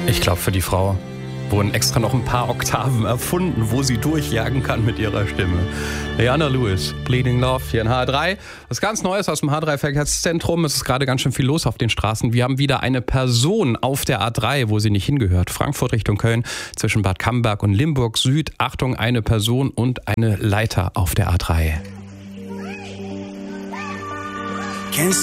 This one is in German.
Ich glaube, für die Frau wurden extra noch ein paar Oktaven erfunden, wo sie durchjagen kann mit ihrer Stimme. Rihanna Lewis, Bleeding Love, hier in HR3. Was ganz Neues aus dem H3-Verkehrszentrum. Es ist gerade ganz schön viel los auf den Straßen. Wir haben wieder eine Person auf der A3, wo sie nicht hingehört. Frankfurt Richtung Köln, zwischen Bad Camberg und Limburg Süd. Achtung, eine Person und eine Leiter auf der A3.